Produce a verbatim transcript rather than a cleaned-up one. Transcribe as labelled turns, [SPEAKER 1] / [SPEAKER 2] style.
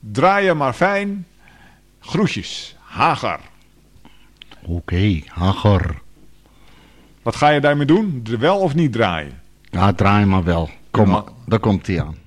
[SPEAKER 1] Draai je maar fijn. Groetjes, Hagar.
[SPEAKER 2] Oké, okay, Hagar.
[SPEAKER 1] Wat ga je daarmee doen? Wel of niet draaien?
[SPEAKER 2] Ja, draai maar wel. Kom,
[SPEAKER 1] Ja.
[SPEAKER 2] daar komt hij aan.